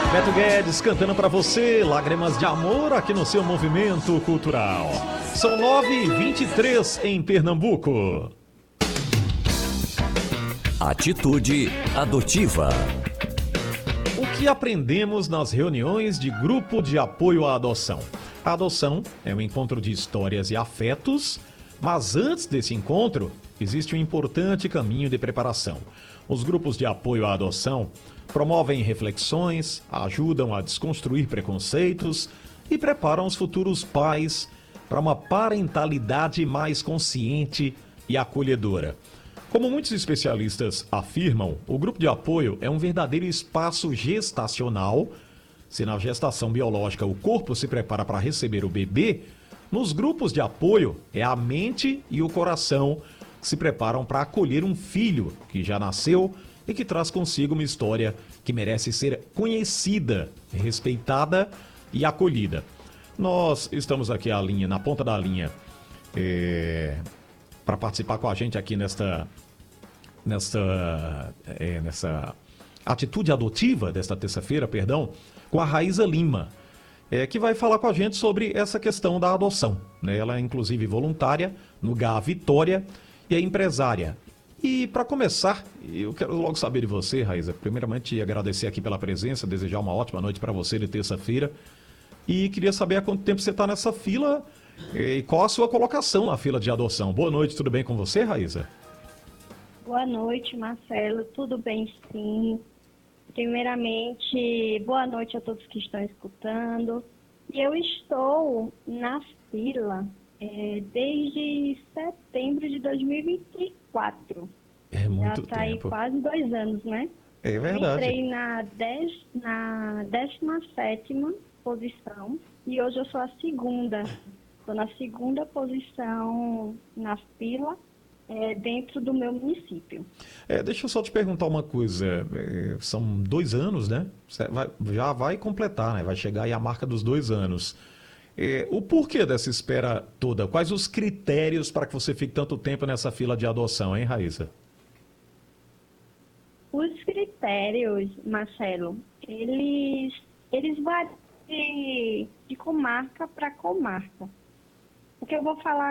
Beto Guedes cantando pra você, Lágrimas de Amor, aqui no seu Movimento Cultural. São 9h23 em Pernambuco. Atitude adotiva. O que aprendemos nas reuniões de grupo de apoio à adoção? A adoção é um encontro de histórias e afetos, mas antes desse encontro, existe um importante caminho de preparação. Os grupos de apoio à adoção promovem reflexões, ajudam a desconstruir preconceitos e preparam os futuros pais para uma parentalidade mais consciente e acolhedora. Como muitos especialistas afirmam, o grupo de apoio é um verdadeiro espaço gestacional. Se na gestação biológica o corpo se prepara para receber o bebê, nos grupos de apoio é a mente e o coração que se preparam para acolher um filho que já nasceu e que traz consigo uma história que merece ser conhecida, respeitada e acolhida. Nós estamos aqui na ponta da linha, para participar com a gente aqui nessa atitude adotiva desta terça-feira, com a Raíza Lima, que vai falar com a gente sobre essa questão da adoção, né? Ela é inclusive voluntária no GA Vitória e é empresária. E para começar, eu quero logo saber de você, Raíza, primeiramente agradecer aqui pela presença, desejar uma ótima noite para você de terça-feira e queria saber há quanto tempo você está nessa fila e qual a sua colocação na fila de adoção. Boa noite, tudo bem com você, Raíza? Boa noite, Marcelo. Tudo bem, sim. Primeiramente, boa noite a todos que estão escutando. Eu estou na fila desde setembro de 2024. É muito Já tempo. está aí quase 2 anos, né? É verdade. Entrei na 17ª posição e hoje eu sou a segunda. Estou na segunda posição na fila dentro do meu município. Deixa eu só te perguntar uma coisa. São 2 anos, né? Já vai completar, né? Vai chegar aí a marca dos 2 anos. O porquê dessa espera toda? Quais os critérios para que você fique tanto tempo nessa fila de adoção, hein, Raíza? Os critérios, Marcelo, eles variam de comarca para comarca. O que eu vou falar